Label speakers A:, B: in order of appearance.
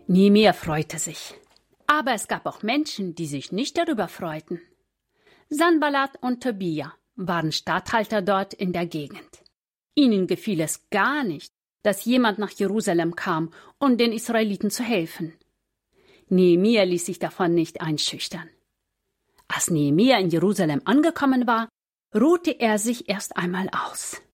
A: Nehemia freute sich. Aber es gab auch Menschen, die sich nicht darüber freuten. Sanballat und Tobia waren Statthalter dort in der Gegend. Ihnen gefiel es gar nicht, dass jemand nach Jerusalem kam, um den Israeliten zu helfen. Nehemia ließ sich davon nicht einschüchtern. Als Nehemia in Jerusalem angekommen war, ruhte er sich erst einmal aus.